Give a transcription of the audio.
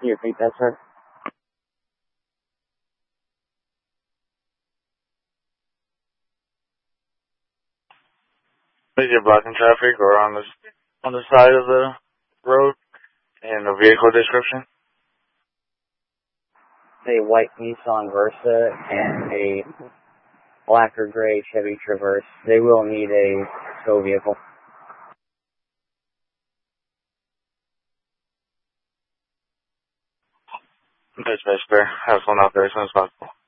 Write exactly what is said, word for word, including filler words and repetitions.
Can you repeat that, sir? Is you're blocking traffic or on the on the side of the road and the vehicle description? A white Nissan Versa and a black or gray Chevy Traverse. They will need a tow vehicle. That's best, sir. Have one out there as soon as possible.